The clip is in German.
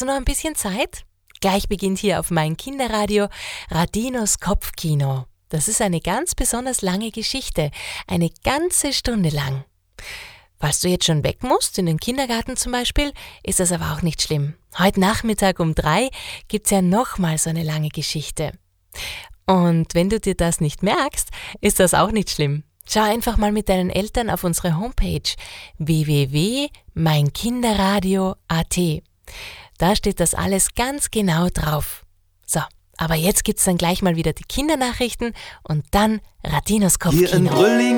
du noch ein bisschen Zeit? Gleich beginnt hier auf mein Kinderradio Radinos Kopfkino. Das ist eine ganz besonders lange Geschichte, eine ganze Stunde lang. Falls du jetzt schon weg musst, in den Kindergarten zum Beispiel, ist das aber auch nicht schlimm. Heute Nachmittag um 3 gibt's ja nochmal so eine lange Geschichte. Und wenn du dir das nicht merkst, ist das auch nicht schlimm. Schau einfach mal mit deinen Eltern auf unsere Homepage www.meinkinderradio.at. Da steht das alles ganz genau drauf. So, aber jetzt gibt's dann gleich mal wieder die Kindernachrichten und dann Radinos Kopfkino.